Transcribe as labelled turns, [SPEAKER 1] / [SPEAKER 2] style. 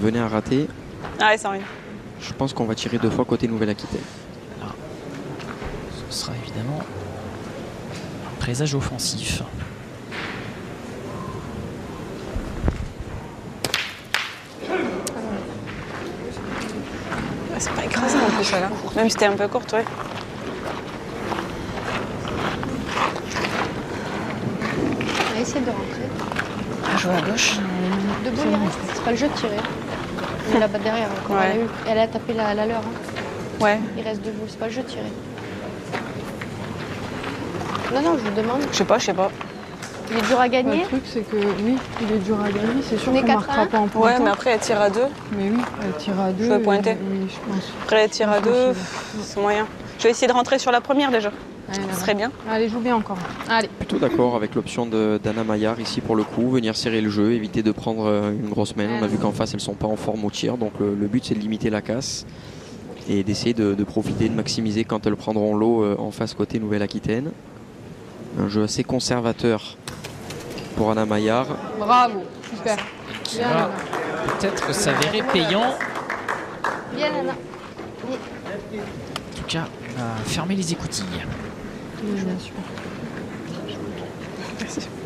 [SPEAKER 1] venait à rater.
[SPEAKER 2] Ah ouais, 101.
[SPEAKER 1] Je pense qu'on va tirer 2 fois côté Nouvelle-Aquitaine.
[SPEAKER 3] Ce sera évidemment un présage offensif.
[SPEAKER 2] C'est pas écrasant en plus, là. Même si c'était un peu courte, ouais.
[SPEAKER 4] On va essayer de rentrer.
[SPEAKER 2] Ah, jouer à gauche.
[SPEAKER 4] Debout, il reste. C'est pas le jeu de tirer. Mais la batte derrière, encore.
[SPEAKER 2] Ouais.
[SPEAKER 4] Elle a tapé la leur. Hein.
[SPEAKER 2] Ouais.
[SPEAKER 4] Il reste debout, c'est pas le jeu de tirer. Non, non, je vous demande.
[SPEAKER 2] Je sais pas.
[SPEAKER 4] Il est dur à gagner.
[SPEAKER 5] Le truc, c'est que oui, il est dur à gagner. C'est sûr
[SPEAKER 4] On est
[SPEAKER 5] qu'on
[SPEAKER 4] 4
[SPEAKER 5] marquera
[SPEAKER 4] à 1.
[SPEAKER 5] pas en pointant.
[SPEAKER 2] Ouais, mais après, elle tire à 2.
[SPEAKER 5] Mais oui, elle tire à 2.
[SPEAKER 2] Je vais pointer.
[SPEAKER 5] Je pense.
[SPEAKER 2] Après, elle tire à 2, c'est moyen. Je vais essayer de rentrer sur la première déjà.
[SPEAKER 5] Allez,
[SPEAKER 2] Ce serait bien.
[SPEAKER 5] Allez, joue bien encore. Allez.
[SPEAKER 1] Plutôt d'accord avec l'option d'Anna Maillard ici pour le coup, venir serrer le jeu, éviter de prendre une grosse main. On a vu qu'en face elles sont pas en forme au tir, donc le but c'est de limiter la casse et d'essayer de profiter, de maximiser quand elles prendront l'eau en face côté Nouvelle-Aquitaine. Un jeu assez conservateur pour Anna Maillard.
[SPEAKER 5] Bravo, super.
[SPEAKER 3] Qui
[SPEAKER 5] Bien,
[SPEAKER 3] va
[SPEAKER 5] Nana.
[SPEAKER 3] peut-être s'avérer payant.
[SPEAKER 4] Bien, Nana.
[SPEAKER 3] En tout cas, on va fermer les écoutilles.
[SPEAKER 5] Oui, bien sûr.
[SPEAKER 2] Merci.